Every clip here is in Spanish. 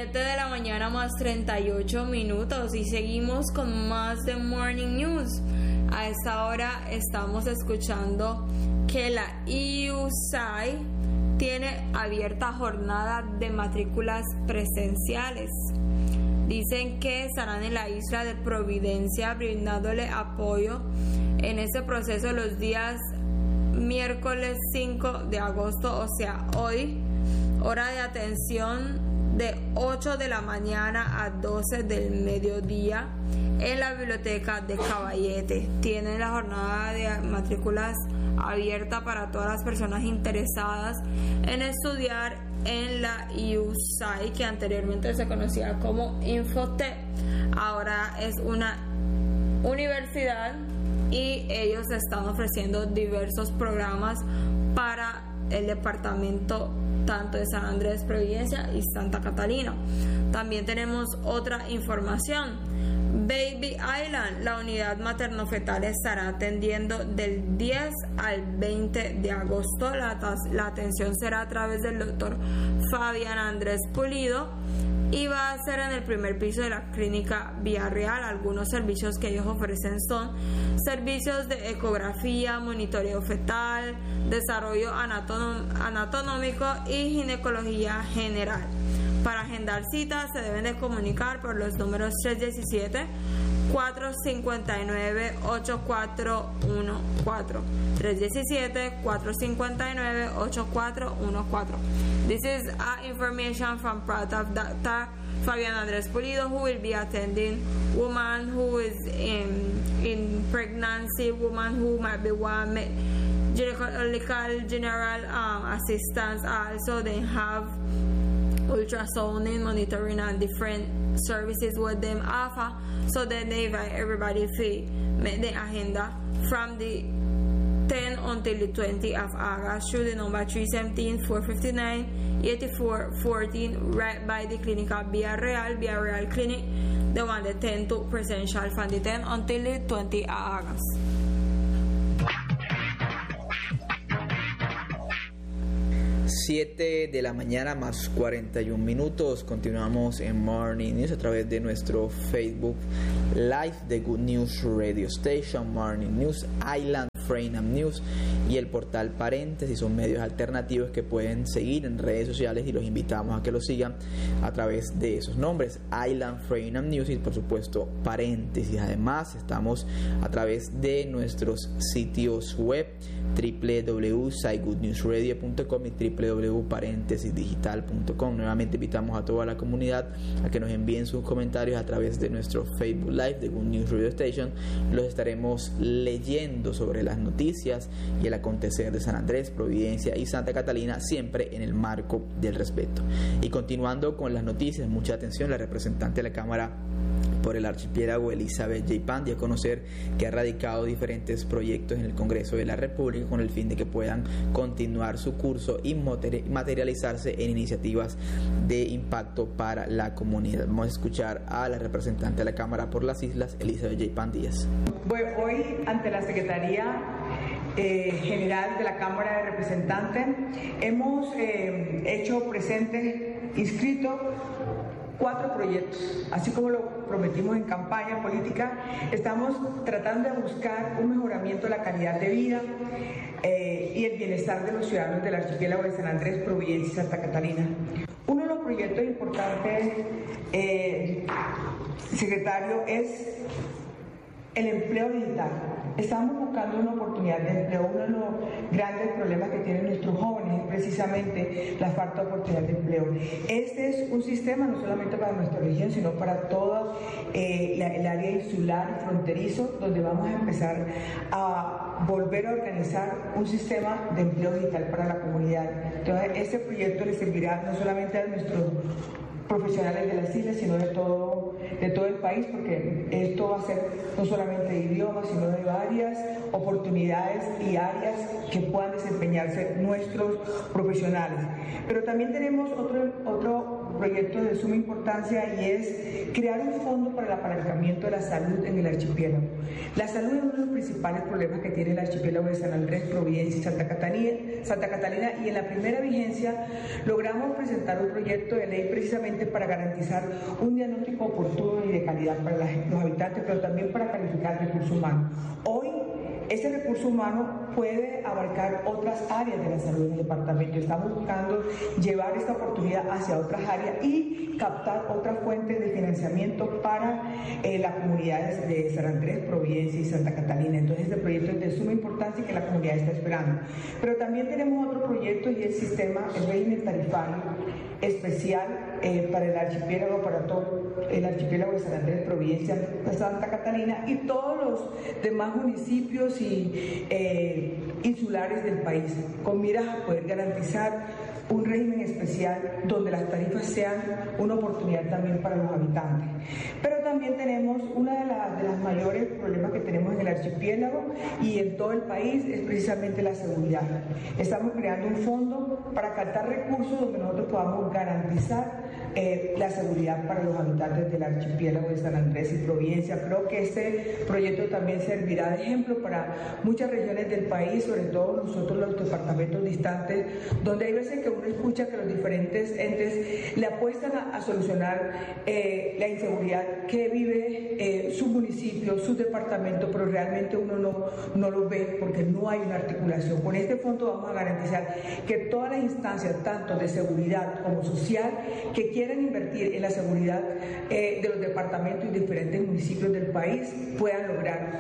7 de la mañana más 38 minutos y seguimos con más de Morning News. A esta hora estamos escuchando que la IUSAI tiene abierta jornada de matrículas presenciales. Dicen que estarán en la isla de Providencia brindándole apoyo en este proceso los días miércoles 5 de agosto, o sea, hoy, hora de atención de 8 de la mañana a 12 del mediodía en la biblioteca de Caballete. Tienen la jornada de matrículas abierta para todas las personas interesadas en estudiar en la IUSAI, que anteriormente se conocía como Infotec. Ahora es una universidad y ellos están ofreciendo diversos programas para el departamento tanto de San Andrés, Providencia y Santa Catalina. También tenemos otra información. Baby Island, la unidad materno-fetal, estará atendiendo del 10 al 20 de agosto. La atención será a través del doctor Fabián Andrés Pulido y va a ser en el primer piso de la clínica Villarreal. Algunos servicios que ellos ofrecen son servicios de ecografía, monitoreo fetal, desarrollo anatómico y ginecología general. Para agendar citas se deben de comunicar por los números 317-459-8414. 317-459-8414. This is information from part of Dr. Fabián Andrés Pulido, who will be attending woman who is in pregnancy, woman who might be one gynecological general assistance. Also, they have ultrasounding, monitoring, and different services what them offer. So then they invite everybody to make the agenda from the 10 until the 20th of August through the number 317-459-8414 right by the clinic of Villarreal Clinic, the one the 10 to presential from the 10 until the 20th of August. 7 de la mañana más 41 minutos. Continuamos en Morning News a través de nuestro Facebook Live de Good News Radio Station, Morning News, Island Freedom News y el portal Paréntesis. Son medios alternativos que pueden seguir en redes sociales y los invitamos a que los sigan a través de esos nombres, Island Freedom News y por supuesto Paréntesis. Además estamos a través de nuestros sitios web www.saigoodnewsradio.com y www.paréntesisdigital.com. Nuevamente invitamos a toda la comunidad a que nos envíen sus comentarios a través de nuestro Facebook Live de Good News Radio Station. Los estaremos leyendo sobre las noticias y el acontecer de San Andrés, Providencia y Santa Catalina, siempre en el marco del respeto. Y continuando con las noticias, mucha atención, la representante de la Cámara por el archipiélago, Elizabeth J. Pan, dio a conocer que ha radicado diferentes proyectos en el Congreso de la República con el fin de que puedan continuar su curso y materializarse en iniciativas de impacto para la comunidad. Vamos a escuchar a la representante de la Cámara por las Islas, Elizabeth J. Pan Díaz. Bueno, hoy ante la Secretaría General de la Cámara de Representantes hemos hecho presente, inscrito 4 proyectos, así como lo prometimos en campaña política. Estamos tratando de buscar un mejoramiento de la calidad de vida y el bienestar de los ciudadanos del archipiélago de San Andrés, Providencia y Santa Catalina. Uno de los proyectos importantes, secretario, es el empleo digital. Estamos buscando una oportunidad de empleo. Uno de los grandes problemas que tienen nuestros jóvenes es precisamente la falta de oportunidad de empleo. Este es un sistema no solamente para nuestra región, sino para toda el área insular y fronterizo, donde vamos a empezar a volver a organizar un sistema de empleo digital para la comunidad. Entonces, este proyecto le servirá no solamente a nuestros profesionales de las islas, sino de todo el país, porque esto va a ser no solamente de idiomas, sino de varias oportunidades y áreas que puedan desempeñarse nuestros profesionales. Pero también tenemos otro proyecto de suma importancia y es crear un fondo para el apalancamiento de la salud en el archipiélago. La salud es uno de los principales problemas que tiene el archipiélago de San Andrés, Providencia y Santa Catalina, y en la primera vigencia logramos presentar un proyecto de ley precisamente para garantizar un diagnóstico oportuno y de calidad para los habitantes, pero también para calificar recursos humanos. Hoy ese recurso humano puede abarcar otras áreas de la salud del departamento. Estamos buscando llevar esta oportunidad hacia otras áreas y captar otras fuentes de financiamiento para las comunidades de San Andrés, Providencia y Santa Catalina. Entonces este proyecto es de suma importancia y que la comunidad está esperando. Pero también tenemos otro proyecto y el régimen tarifario especial para el archipiélago, para todo el archipiélago de San Andrés, Providencia, Santa Catalina y todos los demás municipios y insulares del país, con miras a poder garantizar un régimen especial donde las tarifas sean una oportunidad también para los habitantes. Pero también tenemos una de las mayores problemas que tenemos en el archipiélago y en todo el país es precisamente la seguridad. Estamos creando un fondo para captar recursos donde nosotros podamos garantizar la seguridad para los habitantes del archipiélago de San Andrés y Providencia. Creo que este proyecto también servirá de ejemplo para muchas regiones del país, sobre todo nosotros los departamentos distantes, donde hay veces que uno escucha que los diferentes entes le apuestan a solucionar la inseguridad que vive su municipio, su departamento, pero realmente uno no lo ve porque no hay una articulación. Con este fondo vamos a garantizar que todas las instancias, tanto de seguridad como social, que quieran invertir en la seguridad de los departamentos y diferentes municipios del país puedan lograr.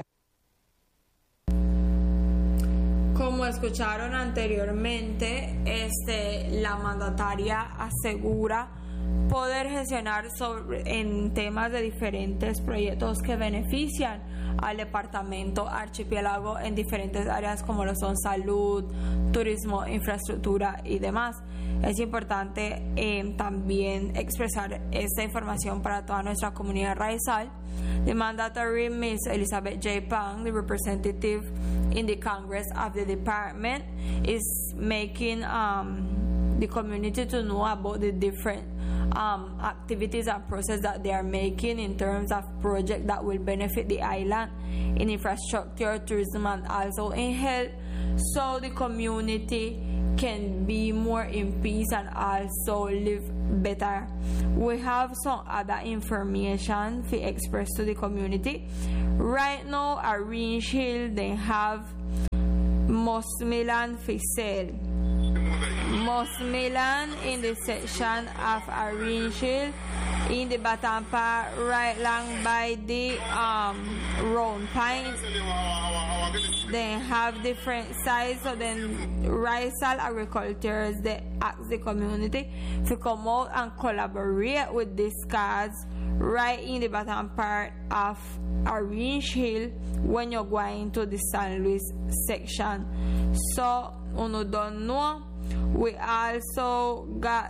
Como escucharon anteriormente, la mandataria asegura poder gestionar en temas de diferentes proyectos que benefician al departamento archipiélago en diferentes áreas como lo son salud, turismo, infraestructura y demás. Es importante también expresar esta información para toda nuestra comunidad raizal. The mandatory Ms. Elizabeth J. Pang, the representative in the Congress of the department, is making the community to know about the different activities and process that they are making in terms of projects that will benefit the island in infrastructure, tourism, and also in health, so the community can be more in peace and also live better. We have some other information to express to the community. Right now, at Orange Hill, they have Mosmilan for sale. Mosmilan in the section of Orange Hill in the bottom part, right along by the round pine. They have different sizes, so then Raizal agricultors, they ask the community to come out and collaborate with these cards right in the bottom part of Orange Hill when you're going to the San Luis section. So, uno don't know. We also got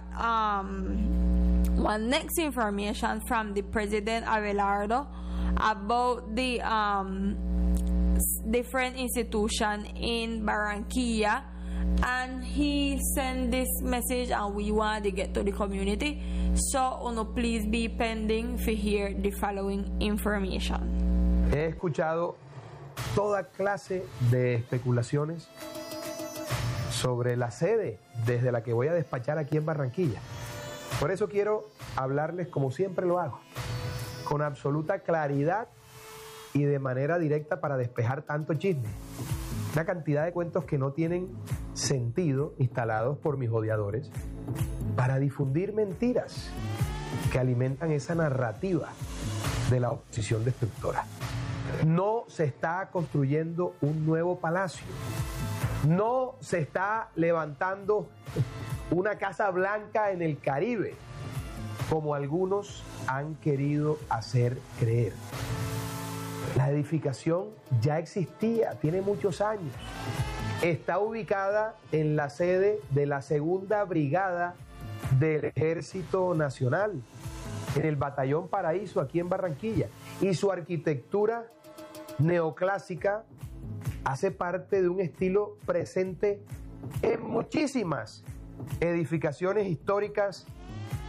one next information from the President Abelardo about the different institution in Barranquilla, and he sent this message and we want to get to the community, so uno please be pending to hear the following information. He escuchado toda clase de especulaciones sobre la sede desde la que voy a despachar aquí en Barranquilla. Por eso quiero hablarles como siempre lo hago, con absoluta claridad y de manera directa para despejar tanto chisme. Una cantidad de cuentos que no tienen sentido instalados por mis odiadores para difundir mentiras que alimentan esa narrativa de la oposición destructora. No se está construyendo un nuevo palacio. No se está levantando una Casa Blanca en el Caribe, como algunos han querido hacer creer. La edificación ya existía, tiene muchos años. Está ubicada en la sede de la Segunda Brigada del Ejército Nacional, en el Batallón Paraíso, aquí en Barranquilla. Y su arquitectura neoclásica hace parte de un estilo presente en muchísimas edificaciones históricas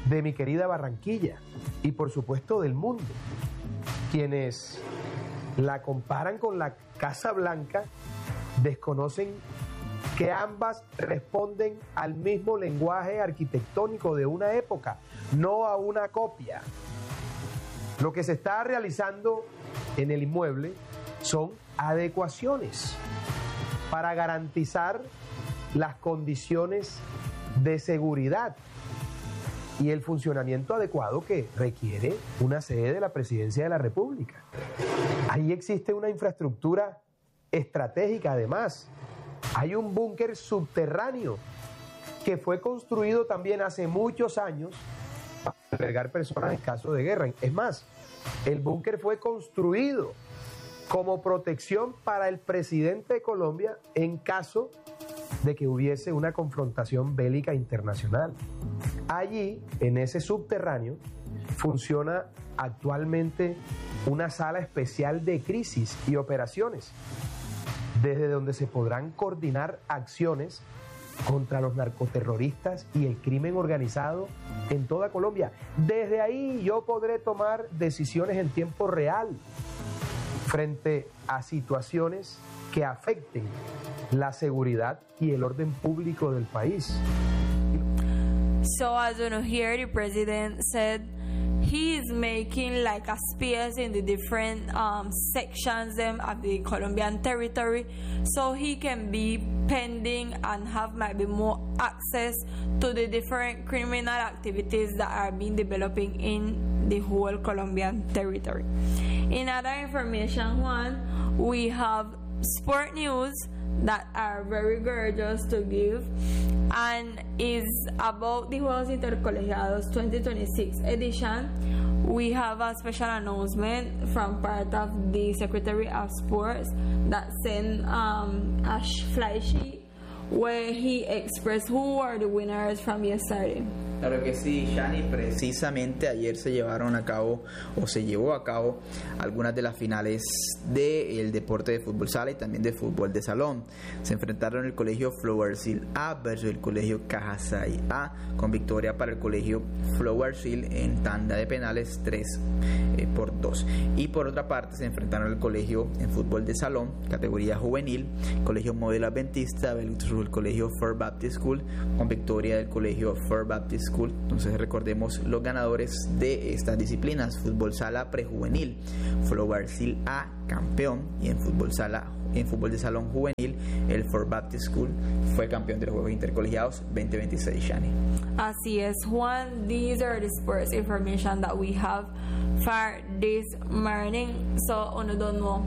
de mi querida Barranquilla y por supuesto del mundo. Quienes la comparan con la Casa Blanca desconocen que ambas responden al mismo lenguaje arquitectónico de una época, no a una copia. Lo que se está realizando en el inmueble son adecuaciones para garantizar las condiciones de seguridad y el funcionamiento adecuado que requiere una sede de la Presidencia de la República. Ahí existe una infraestructura estratégica además. Hay un búnker subterráneo que fue construido también hace muchos años para albergar personas en caso de guerra. Es más, el búnker fue construido como protección para el presidente de Colombia en caso de que hubiese una confrontación bélica internacional. Allí, en ese subterráneo, funciona actualmente una sala especial de crisis y operaciones, desde donde se podrán coordinar acciones contra los narcoterroristas y el crimen organizado en toda Colombia. Desde ahí yo podré tomar decisiones en tiempo real frente a situaciones que afecten la seguridad y el orden público del país. So as you know here, the president said he is making like a space in the different sections of the Colombian territory, so he can be pending and have maybe more access to the different criminal activities that are being developing in the whole Colombian territory. In other information, Juan, we have sport news that are very gorgeous to give, and is about the Juegos Intercolegiados 2026 edition. We have a special announcement from part of the Secretary of Sports that sent a fly sheet where he expressed who are the winners from yesterday. Claro que sí, Shani. Precisamente ayer se llevó a cabo algunas de las finales del deporte de fútbol sala y también de fútbol de salón. Se enfrentaron el colegio Flowersil A versus el colegio Cajasay A, con victoria para el colegio Flowersil en tanda de penales 3-2. Y por otra parte se enfrentaron el colegio en fútbol de salón, categoría juvenil, colegio Modelo Adventista versus el colegio First Baptist School, con victoria del colegio First Baptist School. Entonces recordemos los ganadores de estas disciplinas: fútbol sala prejuvenil, Flowersil A campeón, y en fútbol de salón juvenil el First Baptist School fue campeón de los Juegos Intercolegiados 2026. Shani. Así es, Juan. These are the sports information that we have for this morning. So, uno don't know.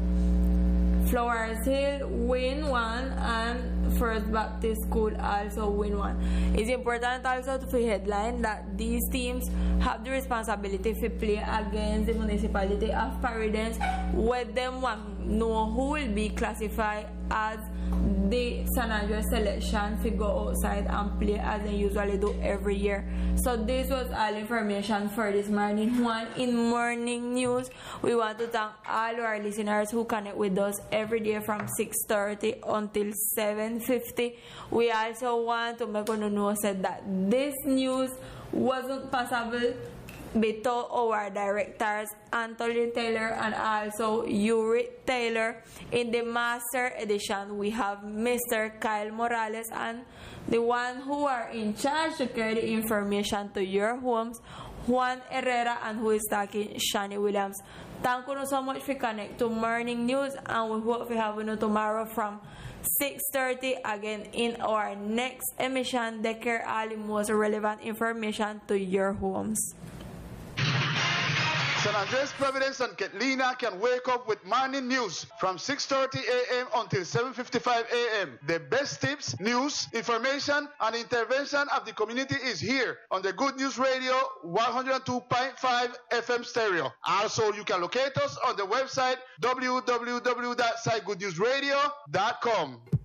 Flowersil win one and First Baptist School also win one. It's important also to headline that these teams have the responsibility to play against the municipality of Paridens, with them one know who will be classified as the San Andres selection to go outside and play as they usually do every year. So this was all information for this morning. One in morning news, we want to thank all our listeners who connect with us every day from 6:30 until 7:50. We also want to make you know that this news wasn't possible without our directors Anthony Taylor and also Yuri Taylor. In the master edition we have Mr. Kyle Morales, and the one who are in charge to carry the information to your homes, Juan Herrera, and who is talking, Shani Williams. Thank you so much for connect to Morning News, and we hope we have you tomorrow from 6:30 again in our next emission. They carry all the most relevant information to your homes. San Andres, Providence, and Ketlina can wake up with morning news from 6:30 a.m. until 7:55 a.m. The best tips, news, information, and intervention of the community is here on the Good News Radio 102.5 FM stereo. Also, you can locate us on the website www.sidegoodnewsradio.com.